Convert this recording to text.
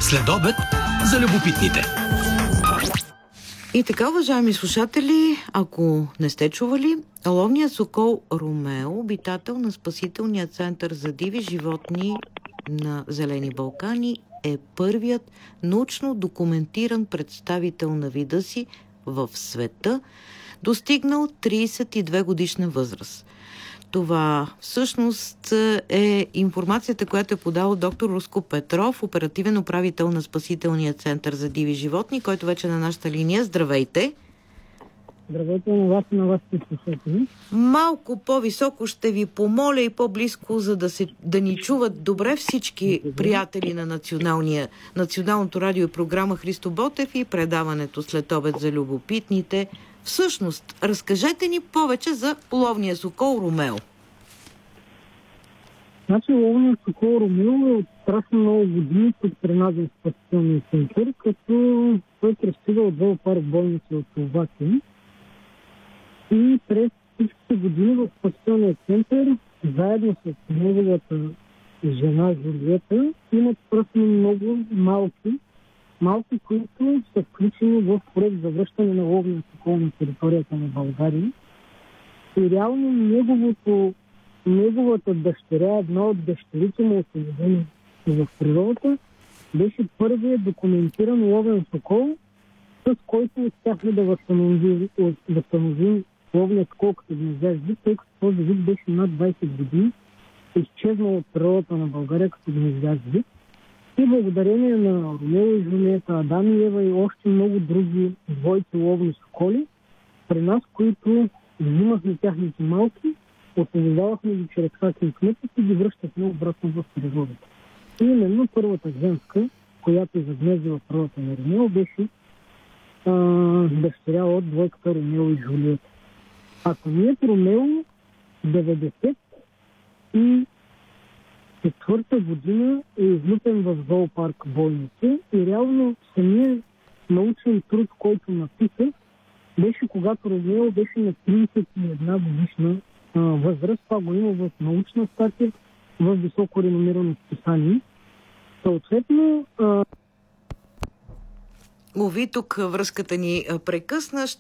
Следобед за любопитните. И така, уважаеми слушатели, ако не сте чували, ловният сокол Ромео, обитател на Спасителния център за диви животни на Зелени Балкани, е първият научно документиран представител на вида си в света, достигнал 32 годишна възраст. Това всъщност е информацията, която е подал доктор Руско Петров, оперативен управител на Спасителния център за диви животни, който вече е на нашата линия. Здравейте! Здравейте на вас и на вашите слушатели. Малко по-високо ще ви помоля и по-близко, за да ни чуват добре всички приятели на Националното радио и програма Христо Ботев и предаването След обед за любопитните. Всъщност, разкажете ни повече за ловния сокол Ромео. Значи ловният сокол Ромео е от страшно много години тук при нас в Спасителния център, като той пристига от Зоопарк болница от Словакия. И през всичките години в Спасителния център, заедно с неговата жена Жулиета, имат страшно много малки, които са включени в проект за връщане на ловния сокол на територията на България. И реално неговата дъщеря, една от дъщерите му освободени в природата, беше първият документиран ловен сокол, с който успяхме да възстановим ловния сокол като гнездящ вид, тъй като този вид беше над 20 години, изчезнал от природата на България като гнездящ вид. И благодарение на Ромео и Жулиета, Адам и Ева и още много други двойки ловни соколи, при нас, които взимахме тяхните малки, освобождавахме ги чрез хакинг метод и ги връщахме обратно в природата. И именно първата женска, която загнезди в природата на Ромео, беше дъщеря от двойката Ромео и Жулиета. А самият Ромео 90 и четвърта година е излюпен в Зоопарк болница и реално самият научен труд, който написах, беше когато Ромео беше на 31 годишна възраст. Това го има в научна статия в високо реномирано списание. Съответно, Уви, тук връзката ни прекъсна.